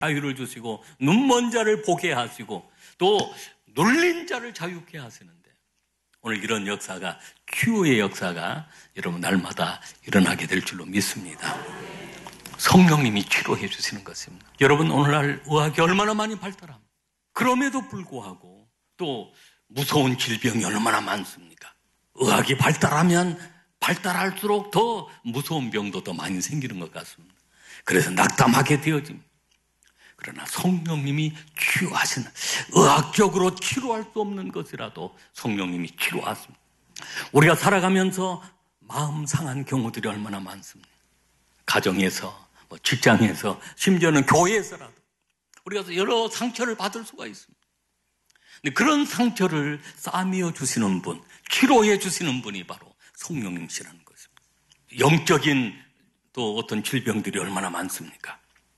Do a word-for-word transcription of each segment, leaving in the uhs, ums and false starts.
자유를 주시고 눈먼 자를 보게 하시고 또 눌린 자를 자유케 하시는데 오늘 이런 역사가 치유의 역사가 여러분 날마다 일어나게 될 줄로 믿습니다. 성령님이 치료해 주시는 것입니다. 여러분 오늘날 의학이 얼마나 많이 발달합니다. 그럼에도 불구하고 또 무서운 질병이 얼마나 많습니까? 의학이 발달하면 발달할수록 더 무서운 병도 더 많이 생기는 것 같습니다. 그래서 낙담하게 되어집니다. 그러나 성령님이 치유하시는, 의학적으로 치료할 수 없는 것이라도 성령님이 치료하십니다. 우리가 살아가면서 마음 상한 경우들이 얼마나 많습니다. 가정에서, 뭐 직장에서, 심지어는 교회에서라도 우리가 여러 상처를 받을 수가 있습니다. 근데 그런 상처를 싸매어 주시는 분, 치료해 주시는 분이 바로 성령님이시라는 것입니다. 영적인 또 어떤 질병들이 얼마나 많습니까?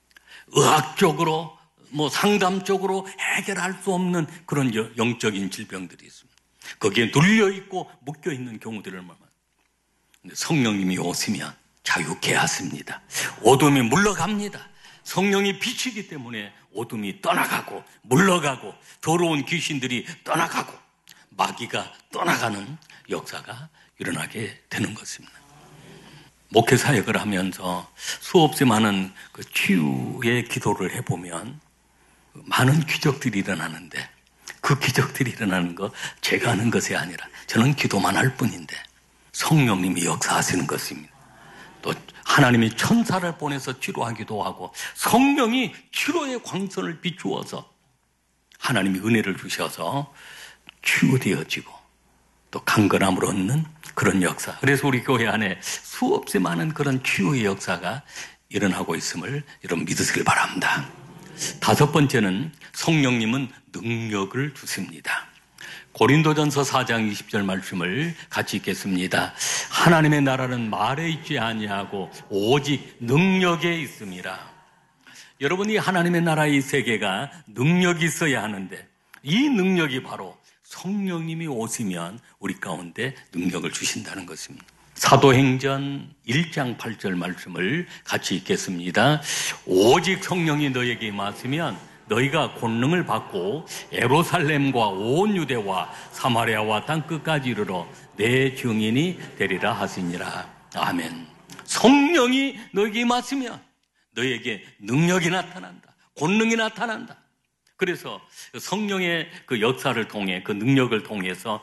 의학적으로, 뭐 상담적으로 해결할 수 없는 그런 영적인 질병들이 있습니다. 거기에 눌려있고 묶여있는 경우들이 얼마나 많습니다. 성령님이 오시면 자유케 하십니다. 어둠이 물러갑니다. 성령이 빛이기 때문에 어둠이 떠나가고 물러가고 더러운 귀신들이 떠나가고 마귀가 떠나가는 역사가 일어나게 되는 것입니다. 목회 사역을 하면서 수없이 많은 그 치유의 기도를 해보면 많은 기적들이 일어나는데 그 기적들이 일어나는 거 제가 하는 것이 아니라 저는 기도만 할 뿐인데 성령님이 역사하시는 것입니다. 또 하나님이 천사를 보내서 치료하기도 하고 성령이 치료의 광선을 비추어서 하나님이 은혜를 주셔서 치유되어지고 또 강건함을 얻는 그런 역사. 그래서 우리 교회 안에 수없이 많은 그런 치유의 역사가 일어나고 있음을 여러분 믿으시길 바랍니다. 다섯 번째는 성령님은 능력을 주십니다. 고린도전서 사 장 이십 절 말씀을 같이 읽겠습니다. 하나님의 나라는 말에 있지 아니하고 오직 능력에 있음이라. 여러분이 하나님의 나라의 세계가 능력이 있어야 하는데 이 능력이 바로 성령님이 오시면 우리 가운데 능력을 주신다는 것입니다. 사도행전 일 장 팔 절 말씀을 같이 읽겠습니다. 오직 성령이 너에게 임하시면 너희가 권능을 받고 예루살렘과 온 유대와 사마리아와 땅끝까지 이르러 내 증인이 되리라 하시니라. 아멘. 성령이 너에게 임하시면 너에게 능력이 나타난다. 권능이 나타난다. 그래서 성령의 그 역사를 통해 그 능력을 통해서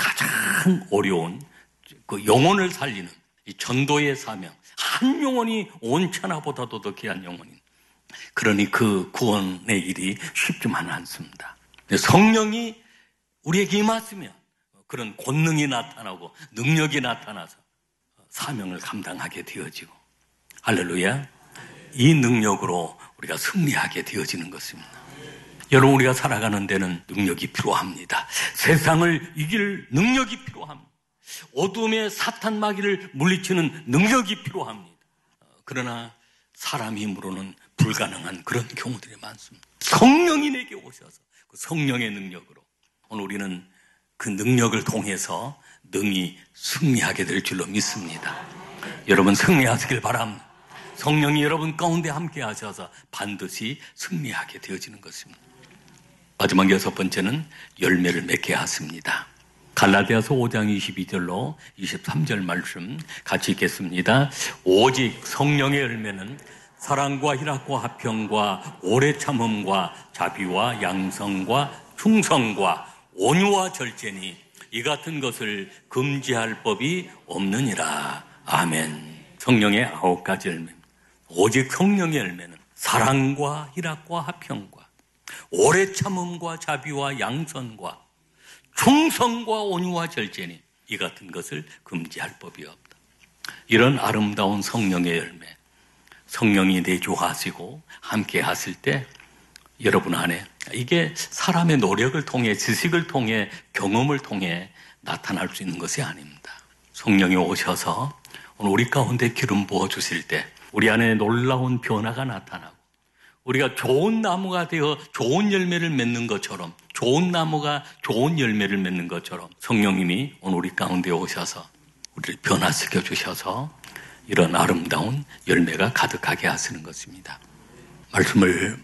가장 어려운 그 영혼을 살리는 이 전도의 사명, 한 영혼이 온 천하보다도 더 귀한 영혼인, 그러니 그 구원의 일이 쉽지만은 않습니다. 성령이 우리에게 임하시면 그런 권능이 나타나고 능력이 나타나서 사명을 감당하게 되어지고, 할렐루야, 이 능력으로 우리가 승리하게 되어지는 것입니다. 여러분, 우리가 살아가는 데는 능력이 필요합니다. 세상을 이길 능력이 필요합니다. 어둠의 사탄 마귀를 물리치는 능력이 필요합니다. 그러나 사람 힘으로는 불가능한 그런 경우들이 많습니다. 성령이 내게 오셔서 그 성령의 능력으로 오늘 우리는 그 능력을 통해서 능히 승리하게 될 줄로 믿습니다. 여러분 승리하시길 바랍니다. 성령이 여러분 가운데 함께 하셔서 반드시 승리하게 되어지는 것입니다. 마지막 여섯 번째는 열매를 맺게 하십니다. 갈라디아서 오 장 이십이 절로 이십삼 절 말씀 같이 읽겠습니다. 오직 성령의 열매는 사랑과 희락과 화평과 오래 참음과 자비와 양성과 충성과 온유와 절제니 이 같은 것을 금지할 법이 없느니라. 아멘. 성령의 아홉 가지 열매. 오직 성령의 열매는 사랑과 희락과 화평과 오래 참음과 자비와 양선과 충성과 온유와 절제니 이 같은 것을 금지할 법이 없다. 이런 아름다운 성령의 열매, 성령이 내주하시고 함께 하실 때 여러분 안에 이게 사람의 노력을 통해, 지식을 통해, 경험을 통해 나타날 수 있는 것이 아닙니다. 성령이 오셔서 오늘 우리 가운데 기름 부어주실 때 우리 안에 놀라운 변화가 나타나고 우리가 좋은 나무가 되어 좋은 열매를 맺는 것처럼, 좋은 나무가 좋은 열매를 맺는 것처럼 성령님이 오늘 우리 가운데 오셔서 우리를 변화시켜 주셔서 이런 아름다운 열매가 가득하게 하시는 것입니다. 말씀을